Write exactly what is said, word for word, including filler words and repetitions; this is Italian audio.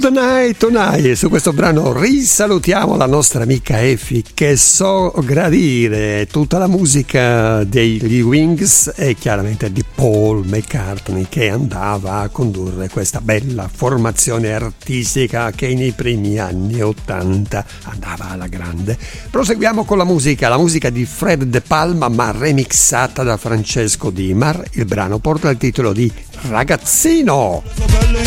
the Night Tonight, e su questo brano risalutiamo la nostra amica Effie, che so gradire tutta la musica degli Wings e chiaramente di Paul McCartney, che andava a condurre questa bella formazione artistica che nei primi anni ottanta andava alla grande. Proseguiamo con la musica, la musica di Fred De Palma ma remixata da Francesco Dimar. Il brano porta il titolo di Ragazzino.